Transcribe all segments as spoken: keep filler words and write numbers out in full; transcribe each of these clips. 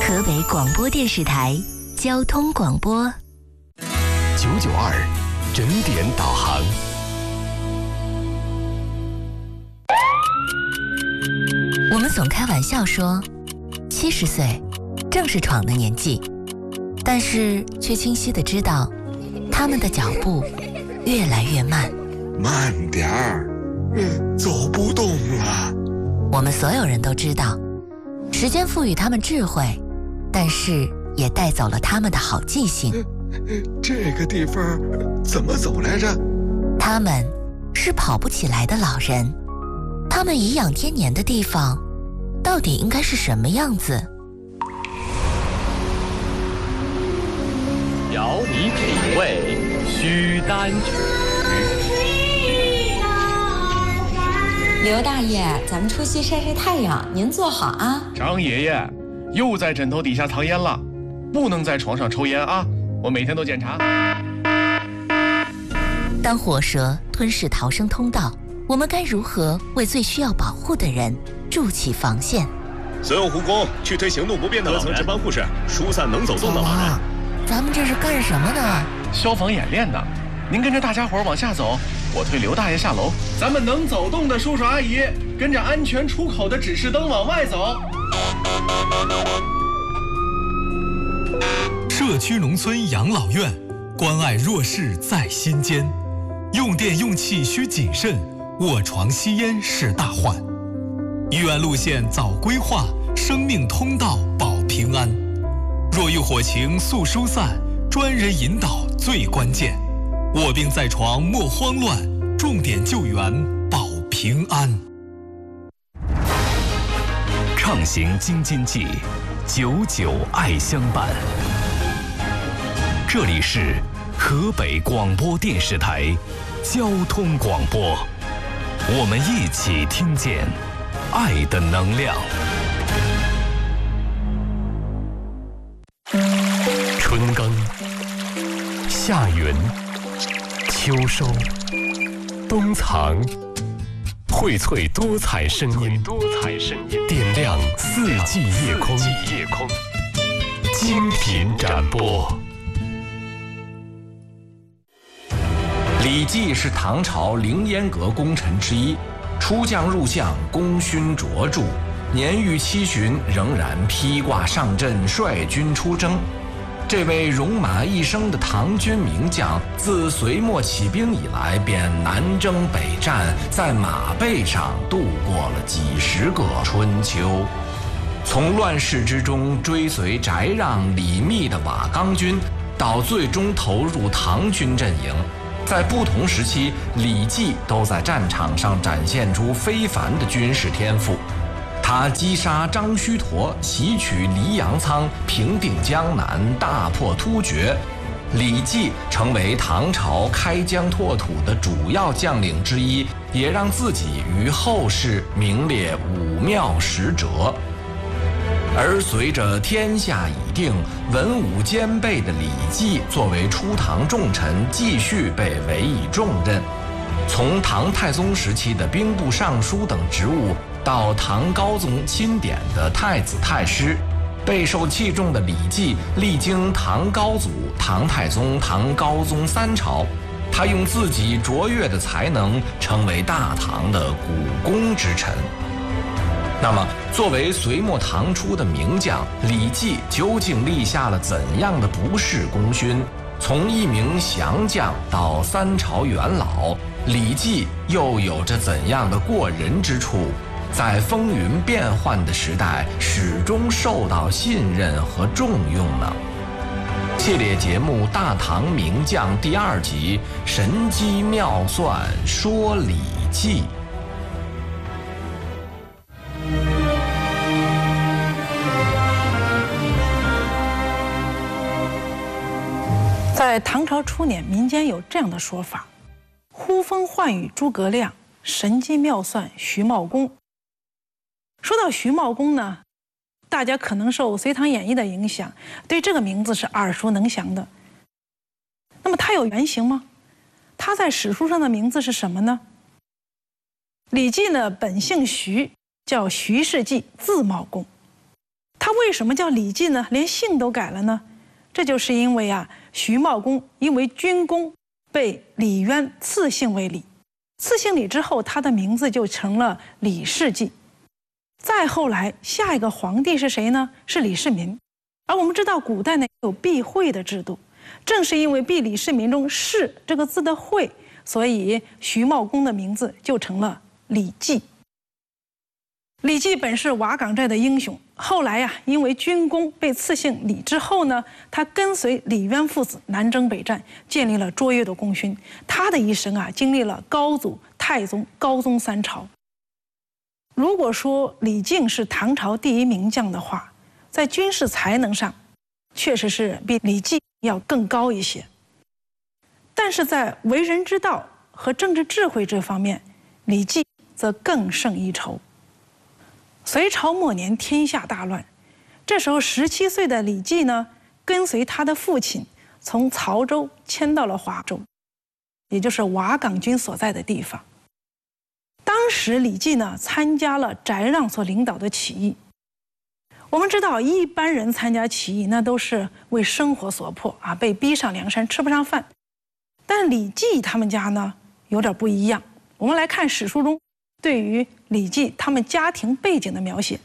河北广播电视台交通广播九九二整点导航。 我们总开玩笑说，七十岁正是闯的年纪，但是却清晰地知道，他们的脚步越来越慢。 慢点儿，嗯，走不动了。 我们所有人都知道，时间赋予他们智慧，但是也带走了他们的好记性。 这个地方怎么走来着？ 他们是跑不起来的老人，他们颐养天年的地方，到底应该是什么样子？ 邀你品味须丹曲。 刘大爷，咱们出去晒晒太阳，您坐好啊。 张爷爷，又在枕头底下藏烟了，不能在床上抽烟啊！我每天都检查。 当火蛇吞噬逃生通道，我们该如何为最需要保护的人筑起防线？ 所有护工去推行动不便的老人，各层值班护士疏散能走动的老人。 啊，咱们这是干什么呢？ 消防演练呢。您跟着大家伙往下走，我推刘大爷下楼。咱们能走动的叔叔阿姨，跟着安全出口的指示灯往外走。 社区农村养老院，关爱弱势在心间。用电用气需谨慎，卧床吸烟是大患。医院路线早规划，生命通道保平安。若遇火情速疏散，专人引导最关键。卧病在床莫慌乱，重点救援保平安。 畅行京津冀，久久爱相伴。这里是河北广播电视台交通广播，我们一起听见爱的能量。春耕、夏耘、秋收、冬藏，荟萃多彩声音，多彩声音点亮四季夜空，夜空精品展播。 李绩是唐朝凌烟阁功臣之一，出将入相，功勋卓著，年逾七旬，仍然披挂上阵，率军出征。这位戎马一生的唐军名将，自隋末起兵以来，便南征北战，在马背上度过了几十个春秋。从乱世之中追随翟让、李密的瓦岗军，到最终投入唐军阵营，在不同时期，李绩都在战场上展现出非凡的军事天赋。他击杀张须陀，袭取黎阳仓，平定江南，大破突厥。李绩成为唐朝开疆拓土的主要将领之一，也让自己于后世名列武庙十哲。而随着天下已定，文武兼备的李绩作为初唐重臣，继续被委以重任。从唐太宗时期的兵部尚书等职务，到唐高宗钦点的太子太师，备受器重的李绩历经唐高祖、唐太宗、唐高宗三朝，他用自己卓越的才能成为大唐的股肱之臣。那么，作为隋末唐初的名将，李绩究竟立下了怎样的不世功勋？从一名降将到三朝元老，李绩又有着怎样的过人之处？在风云变幻的时代，始终受到信任和重用呢？系列节目《大唐名将》第二集，神机妙算说李绩。 在唐朝初年，民间有这样的说法：呼风唤雨诸葛亮，神机妙算徐茂公。说到徐茂公呢，大家可能受《隋唐演义》的影响，对这个名字是耳熟能详的。那么他有原型吗？他在史书上的名字是什么呢？李绩呢，本姓徐，叫徐世绩，字茂公。他为为什么叫李绩呢？连姓都改了呢？这就是因为啊，徐茂公因为军功被李渊赐姓为李，赐姓李之后，他的名字就成了李世绩。再后来，下一个皇帝是谁呢？是李世民。而我们知道，古代呢有避讳的制度，正是因为避李世民中“世”这个字的讳，所以徐茂公的名字就成了李绩。李绩本是瓦岗寨的英雄，后来呀、啊，因为军功被赐姓李之后呢，他跟随李渊父子南征北战，建立了卓越的功勋。他的一生啊，经历了高祖、太宗、高宗三朝。如果说李靖是唐朝第一名将的话，在军事才能上，确实是比李绩要更高一些。但是在为人之道和政治智慧这方面，李绩则更胜一筹。隋朝末年，天下大乱，这时候十七岁的李绩呢，跟随他的父亲从曹州迁到了华州，也就是瓦岗军所在的地方。当时李绩呢，参加了翟让所领导的起义。我们知道，一般人参加起义那都是为生活所迫啊，被逼上梁山，吃不上饭。但李绩他们家呢，有点不一样。我们来看史书中对于李绩他们家庭背景的描写：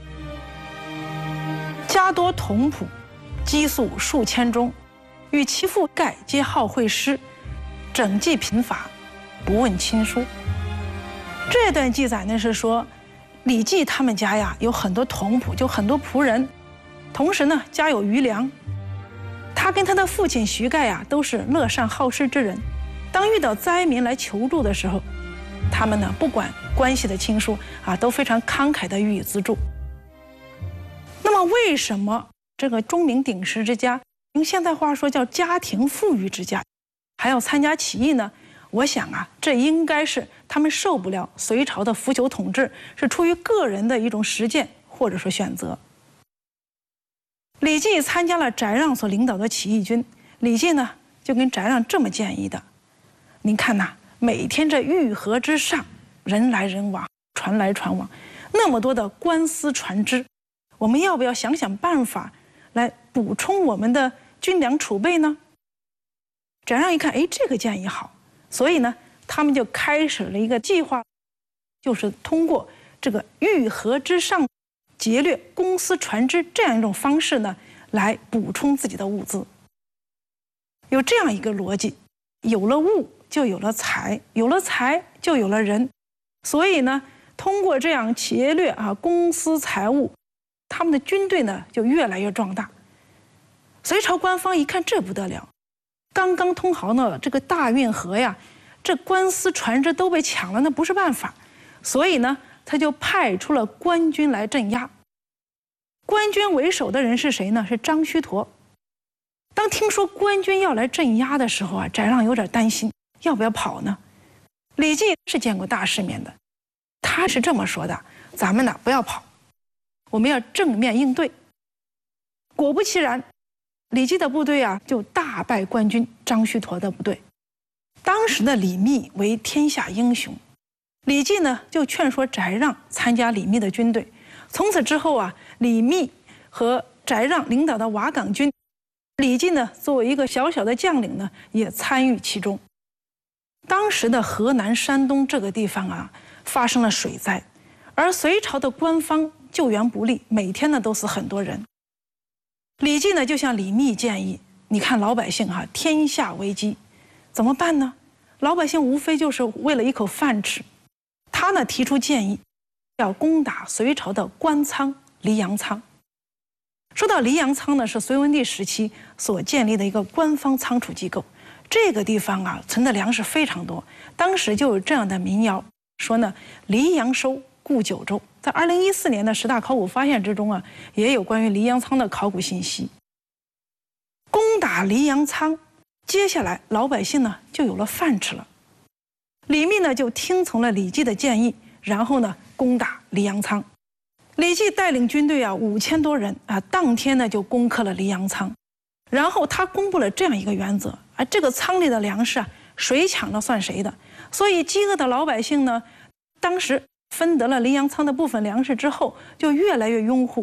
家多童仆，积粟数千钟，与其父盖皆好会诗，整记贫乏，不问亲疏。这段记载呢是说，李绩他们家呀有很多童仆，就很多仆人，同时呢家有余粮。他跟他的父亲徐盖呀都是乐善好施之人。当遇到灾民来求助的时候，他们呢不管关系的亲疏啊，都非常慷慨地予以资助。那么为什么这个钟鸣鼎食之家，用现代话说叫家庭富裕之家，还要参加起义呢？我想啊，这应该是他们受不了隋朝的腐朽统治，是出于个人的一种实践或者说选择。李绩参加了翟让所领导的起义军，李绩呢就跟翟让这么建议的：您看呐，每天这玉河之上，人来人往，船来船往，那么多的官司船只，我们要不要想想办法来补充我们的军粮储备呢？翟让一看，哎，这个建议好。所以呢，他们就开始了一个计划，就是通过这个玉河之上劫掠公司船只这样一种方式呢，来补充自己的物资。有这样一个逻辑：有了物就有了财，有了财就有了人。所以呢，通过这样劫掠啊公司财物，他们的军队呢就越来越壮大。隋朝官方一看，这不得了。刚刚通好呢，这个大运河呀，这官司船只都被抢了，那不是办法。所以呢，他就派出了官军来镇压。官军为首的人是谁呢？是张须陀。当听说官军要来镇压的时候啊，翟让有点担心，要不要跑呢？李绩是见过大世面的，他是这么说的：咱们呢不要跑，我们要正面应对。果不其然，李绩的部队啊就大败官军张须陀的部队。当时的李密为天下英雄，李绩呢就劝说翟让参加李密的军队。从此之后啊，李密和翟让领导的瓦岗军，李绩呢作为一个小小的将领呢，也参与其中。当时的河南、山东这个地方啊，发生了水灾，而隋朝的官方救援不力，每天呢都死很多人。李绩呢就向李密建议：你看老百姓哈、啊，天下危机，怎么办呢？老百姓无非就是为了一口饭吃。他呢提出建议，要攻打隋朝的官仓黎阳仓。说到黎阳仓呢，是隋文帝时期所建立的一个官方仓储机构。这个地方啊，存的粮食非常多。当时就有这样的民谣说呢：黎阳收，固九州。在二零一四年的十大考古发现之中啊，也有关于黎阳仓的考古信息。攻打黎阳仓，接下来老百姓呢就有了饭吃了。李密呢就听从了李绩的建议，然后呢攻打黎阳仓。李绩带领军队啊五千多人啊，当天呢就攻克了黎阳仓。然后他公布了这样一个原则啊，这个仓里的粮食啊，谁抢了算谁的。所以饥饿的老百姓呢，当时分得了黎阳仓的部分粮食之后，就越来越拥护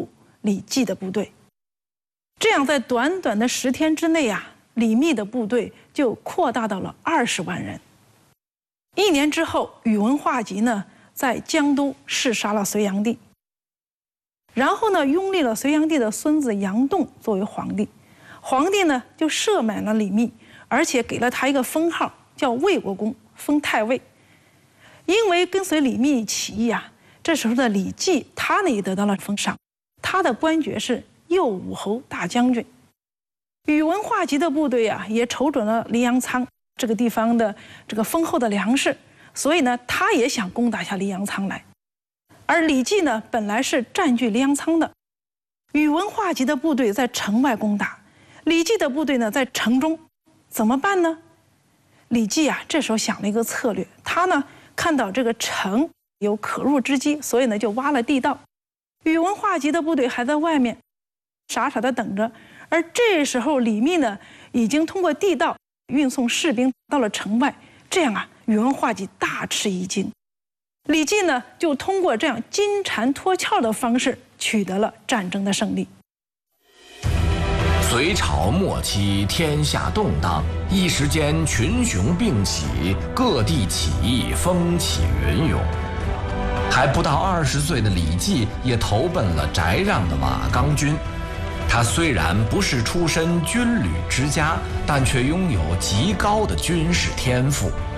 李绩的部队。这样，在短短的十天之内啊，李密的部队就扩大到了二十万人。一年之后，宇文化及呢，在江都弑杀了隋炀帝，然后呢，拥立了隋炀帝的孙子杨栋作为皇帝。皇帝呢，就赦免了李密，而且给了他一个封号，叫魏国公，封太尉。因为跟随李密起义啊，这时候的李绩他呢也得到了封赏，他的官爵是右武侯大将军。宇文化及的部队啊，也瞅准了黎阳仓这个地方的这个丰厚的粮食，所以呢，他也想攻打下黎阳仓来。而李绩呢，本来是占据黎阳仓的，宇文化及的部队在城外攻打，李绩的部队呢在城中，怎么办呢？李绩啊，这时候想了一个策略，他呢看到这个城有可入之机，所以呢就挖了地道。宇文化及的部队还在外面傻傻的等着，而这时候李密呢已经通过地道运送士兵到了城外，这样啊，宇文化及大吃一惊。李绩呢就通过这样金蝉脱壳的方式取得了战争的胜利。 隋朝末期，天下动荡，一时间群雄并起，各地起义风起云涌。还不到二十岁的李绩也投奔了翟让的瓦岗军。他虽然不是出身军旅之家，但却拥有极高的军事天赋。